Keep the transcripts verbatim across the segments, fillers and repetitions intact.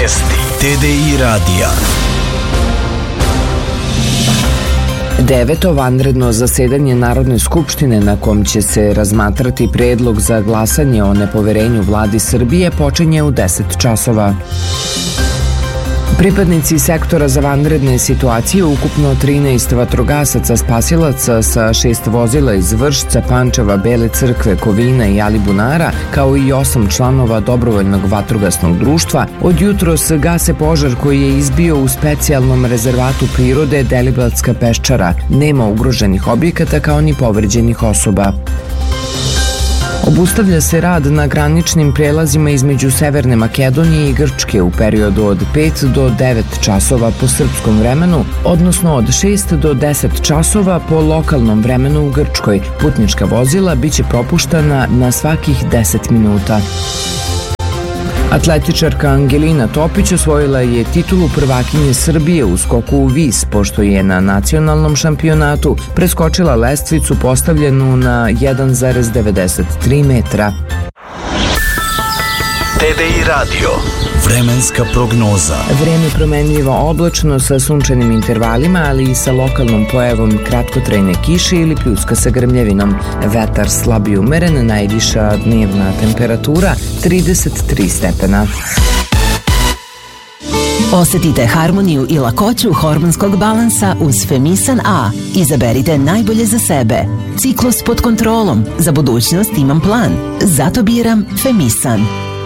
Vesti T D I radija. Deveto vanredno zasedanje Narodne skupštine na kom će se razmatrati predlog za glasanje o nepoverenju vladi Srbije počinje u deset časova. Pripadnici sektora za vanredne situacije, ukupno trinaest vatrogasaca spasilaca sa šest vozila iz Vršca, Pančeva, Bele Crkve, Kovina i Alibunara, kao i osam članova dobrovoljnog vatrogasnog društva, od jutros gase požar koji je izbio u specijalnom rezervatu prirode Deliblatska peščara. Nema ugroženih objekata kao ni povređenih osoba. Obustavlja se rad na graničnim prelazima između Severne Makedonije i Grčke u periodu od pet do devet časova po srpskom vremenu, odnosno od šest do deset časova po lokalnom vremenu u Grčkoj. Putnička vozila biće propuštana na svakih deset minuta. Atletičarka Angelina Topić osvojila je titulu prvakinje Srbije u skoku u vis, pošto je na nacionalnom šampionatu preskočila lestvicu postavljenu na jedan zarez devedeset tri metra. T D I radio. Vremenska prognoza. Vreme promenljivo oblačno sa sunčanim intervalima, ali i sa lokalnom pojavom kratkotrajne kiše ili pljuska sa grmljavinom. Vetar slab i umeren, najviša dnevna temperatura trideset tri stepena. Osetite harmoniju i lakoću hormonskog balansa uz Femisan A. Izaberite najbolje za sebe. Ciklus pod kontrolom. Za budućnost imam plan. Zato biram Femisan.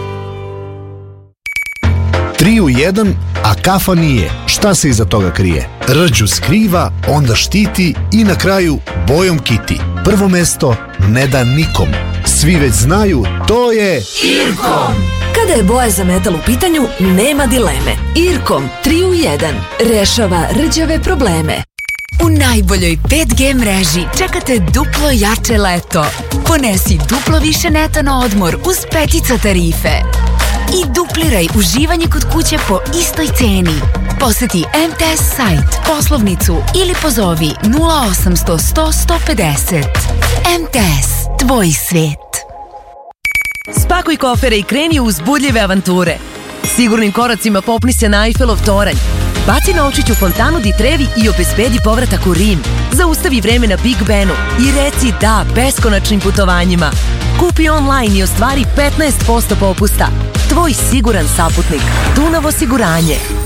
Tri u jedan, a kafa nije. Šta se iza toga krije? Rđu skriva, onda štiti i na kraju bojom kiti. Prvo mesto ne da nikom. Svi već znaju, to je Irkom. Kada je boja za metal u pitanju, nema dileme. Irkom tri u jedan rešava rđave probleme. U najboljoj pet G mreži čekate duplo jače leto. Ponesi duplo više neta na odmor uz petica tarife. I dupliraj uživanje kod kuće po istoj ceni. Poseti M T S sajt, poslovnicu ili pozovi nula osamsto sto sto pedeset. M T S, tvoj svet. Spakuj kofere i kreni u uzbudljive avanture. Sigurnim koracima popni se na Eiffelov toranj. Baci novčić u fontanu di Trevi i obezbedi povratak u Rim. Zaustavi vreme na Big Benu i reci da beskonačnim putovanjima. Kupi online i ostvari petnaest posto popusta. Tvoj siguran saputnik. Dunav osiguranje.